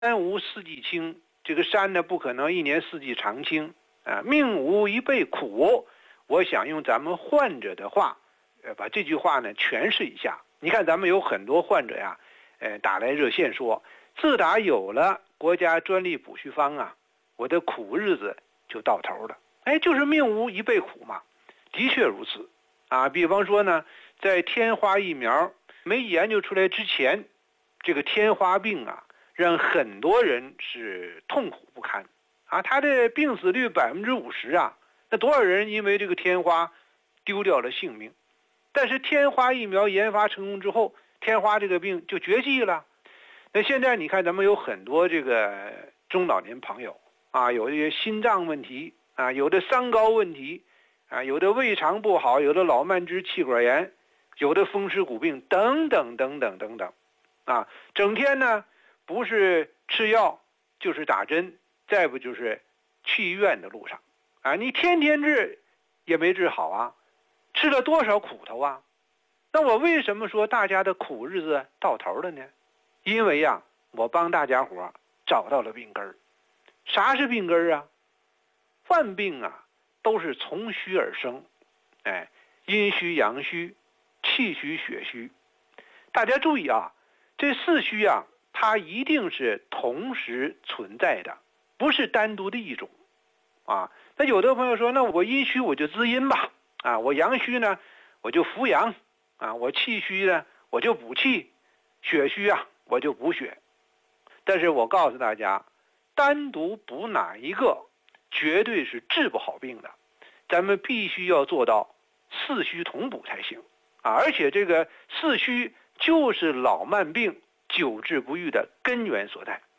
山无四季青，这个山呢不可能一年四季常青啊，命无一倍苦。我想用咱们患者的话，把这句话呢诠释一下。你看咱们有很多患者呀，打来热线说，自打有了国家专利补虚方啊，我的苦日子就到头了。就是命无一倍苦嘛，的确如此啊。比方说呢，在天花疫苗没研究出来之前，这个天花病啊，让很多人是痛苦不堪啊，他的病死率50%啊，那多少人因为这个天花丢掉了性命？但是天花疫苗研发成功之后，天花这个病就绝迹了。那现在你看，咱们有很多这个中老年朋友啊，有这些心脏问题啊，有的三高问题啊，有的胃肠不好，有的老慢支气管炎，有的风湿骨病等等等等等等啊，整天呢不是吃药就是打针，再不就是去医院的路上啊，你天天治也没治好啊，吃了多少苦头啊？那我为什么说大家的苦日子到头了呢？因为呀，我帮大家伙找到了病根儿。啥是病根儿啊？患病啊都是从虚而生，阴虚阳虚，气虚血虚。大家注意啊，这四虚啊，它一定是同时存在的，不是单独的一种啊。那有的朋友说，那我阴虚我就滋阴吧啊，我阳虚呢我就扶阳啊，我气虚呢我就补气，血虚啊我就补血。但是我告诉大家，单独补哪一个绝对是治不好病的，咱们必须要做到四虚同补才行啊！而且这个四虚就是老慢病久治不愈的根源所在。